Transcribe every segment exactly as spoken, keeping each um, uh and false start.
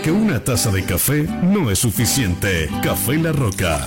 porque una taza de café no es suficiente. Café La Roca.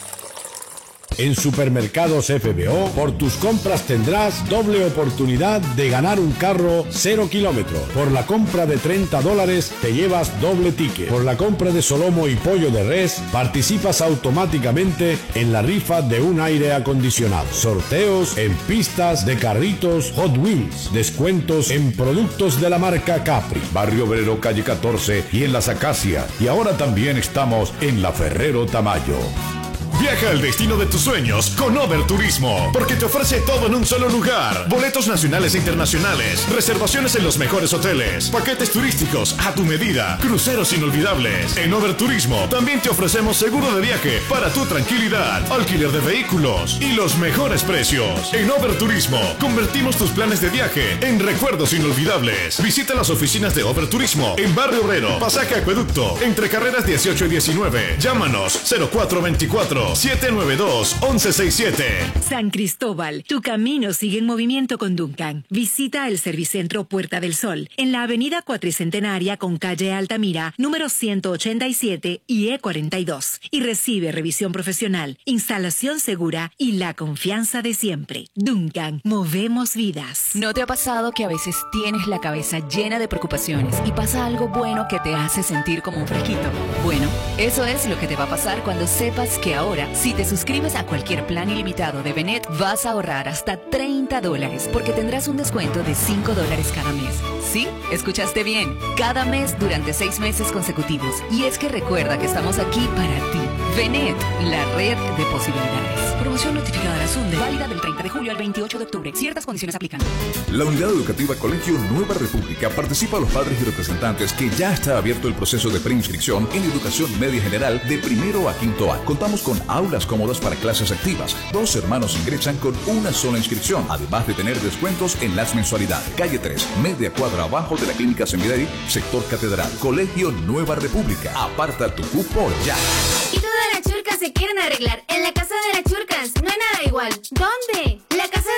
En Supermercados F B O, por tus compras tendrás doble oportunidad de ganar un carro cero kilómetros. Por la compra de treinta dólares te llevas doble ticket. Por la compra de solomo y pollo de res participas automáticamente en la rifa de un aire acondicionado. Sorteos en pistas de carritos Hot Wheels. Descuentos en productos de la marca Capri. Barrio Obrero, calle catorce y en Las Acacias. Y ahora también estamos en La Ferrero Tamayo. Viaja al destino de tus sueños con Over Turismo, porque te ofrece todo en un solo lugar. Boletos nacionales e internacionales, reservaciones en los mejores hoteles, paquetes turísticos a tu medida, cruceros inolvidables. En Over Turismo también te ofrecemos seguro de viaje para tu tranquilidad, alquiler de vehículos y los mejores precios. En Over Turismo convertimos tus planes de viaje en recuerdos inolvidables. Visita las oficinas de Over Turismo en Barrio Obrero, Pasaje Acueducto, entre carreras dieciocho y diecinueve. Llámanos cero cuatro veinticuatro, siete nueve dos, once sesenta y siete. San Cristóbal, tu camino sigue en movimiento con Duncan. Visita el Servicentro Puerta del Sol en la avenida Cuatricentenaria con calle Altamira, número ciento ochenta y siete y E cuarenta y dos. Y recibe revisión profesional, instalación segura y la confianza de siempre. Duncan, movemos vidas. ¿No te ha pasado que a veces tienes la cabeza llena de preocupaciones y pasa algo bueno que te hace sentir como un fresquito? Bueno, eso es lo que te va a pasar cuando sepas que ahora, si te suscribes a cualquier plan ilimitado de Benet, vas a ahorrar hasta treinta dólares porque tendrás un descuento de cinco dólares cada mes. ¿Sí? ¿Escuchaste bien? Cada mes durante seis meses consecutivos. Y es que recuerda que estamos aquí para ti. Benet, la red de posibilidades. Promoción notificada de la SUNDE, válida del treinta de julio al veintiocho de octubre. Ciertas condiciones aplican. La Unidad Educativa Colegio Nueva República participa a los padres y representantes que ya está abierto el proceso de preinscripción en Educación Media General de primero a quinto A. Contamos con aulas cómodas para clases activas. Dos hermanos ingresan con una sola inscripción, además de tener descuentos en las mensualidades. Calle tres, media cuadra abajo de la Clínica Semidey, sector Catedral. Colegio Nueva República. Aparta tu cupo ya. Y todas las churcas se quieren arreglar. En la casa de las churcas no hay nada igual. ¿Dónde?